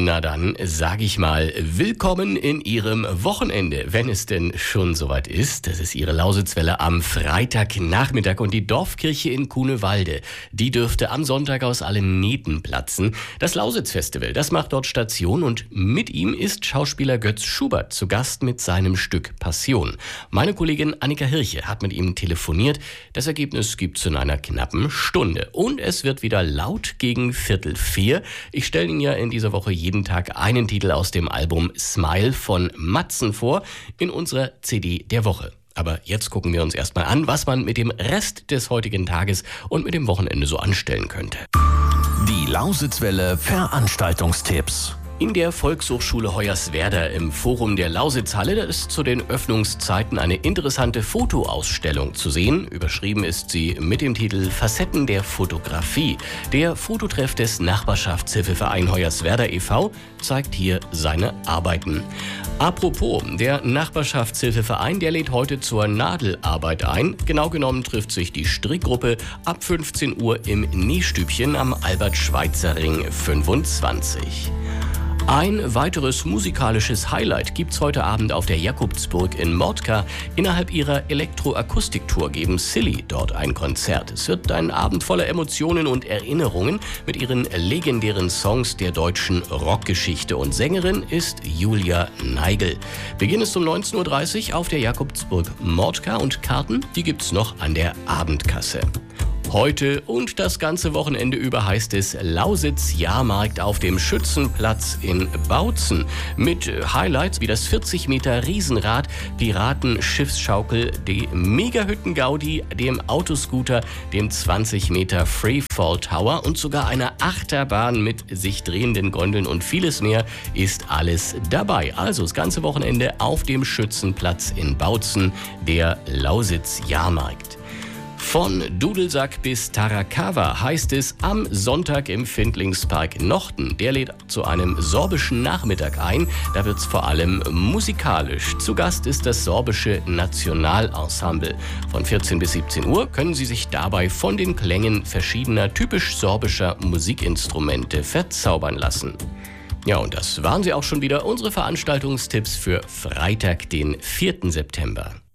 Na dann sage ich mal, willkommen in Ihrem Wochenende, wenn es denn schon soweit ist. Das ist Ihre Lausitzwelle am Freitagnachmittag und die Dorfkirche in Cunewalde, die dürfte am Sonntag aus allen Nähten platzen. Das Lausitz-Festival, das macht dort Station und mit ihm ist Schauspieler Götz Schubert zu Gast mit seinem Stück Passion. Meine Kollegin Annika Hirche hat mit ihm telefoniert. Das Ergebnis gibt's in einer knappen Stunde und es wird wieder laut gegen 3:45. Ich stelle Ihnen ja in dieser Woche jeden Tag einen Titel aus dem Album Smile von Matzen vor in unserer CD der Woche. Aber jetzt gucken wir uns erstmal an, was man mit dem Rest des heutigen Tages und mit dem Wochenende so anstellen könnte. Die Lausitzwelle Veranstaltungstipps. In der Volkshochschule Hoyerswerda im Forum der Lausitzhalle, da ist zu den Öffnungszeiten eine interessante Fotoausstellung zu sehen. Überschrieben ist sie mit dem Titel Facetten der Fotografie. Der Fototreff des Nachbarschaftshilfeverein Hoyerswerda e.V. zeigt hier seine Arbeiten. Apropos, der Nachbarschaftshilfeverein, der lädt heute zur Nadelarbeit ein. Genau genommen trifft sich die Strickgruppe ab 15 Uhr im Nähstübchen am Albert-Schweitzer-Ring 25. Ein weiteres musikalisches Highlight gibt's heute Abend auf der Jakobsburg in Mordka. Innerhalb ihrer Elektroakustiktour geben Silly dort ein Konzert. Es wird ein Abend voller Emotionen und Erinnerungen mit ihren legendären Songs der deutschen Rockgeschichte. Und Sängerin ist Julia Neigel. Beginn ist um 19:30 Uhr auf der Jakobsburg Mordka und Karten, die gibt's noch an der Abendkasse. Heute und das ganze Wochenende über heißt es Lausitz-Jahrmarkt auf dem Schützenplatz in Bautzen. Mit Highlights wie das 40 Meter Riesenrad, Piratenschiffsschaukel, die Megahütten-Gaudi, dem Autoscooter, dem 20 Meter Freefall Tower und sogar einer Achterbahn mit sich drehenden Gondeln und vieles mehr ist alles dabei. Also das ganze Wochenende auf dem Schützenplatz in Bautzen, der Lausitz-Jahrmarkt. Von Dudelsack bis Tarakawa heißt es am Sonntag im Findlingspark Nochten. Der lädt zu einem sorbischen Nachmittag ein. Da wird's vor allem musikalisch. Zu Gast ist das sorbische Nationalensemble. Von 14 bis 17 Uhr können Sie sich dabei von den Klängen verschiedener typisch sorbischer Musikinstrumente verzaubern lassen. Ja, und das waren sie auch schon wieder, unsere Veranstaltungstipps für Freitag, den 4. September.